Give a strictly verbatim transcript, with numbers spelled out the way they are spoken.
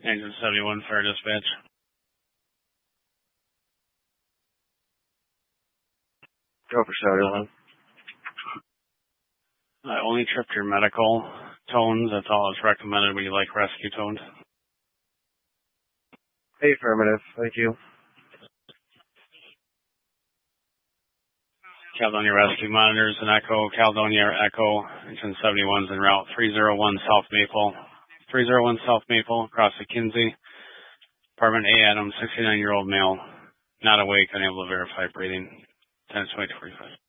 Engine seventy-one, fire dispatch. Go for seventy-one. I only tripped your medical tones. That's all it's recommended. We like rescue tones. Affirmative. Thank you. Caledonia Rescue monitors and Echo. Caledonia Echo. Engine seventy-one's en route. three oh one South Maple. three oh one South Maple across the Kinsey. Apartment A Adam, sixty-nine-year-old male. Not awake, unable to verify breathing. ten twenty forty-five.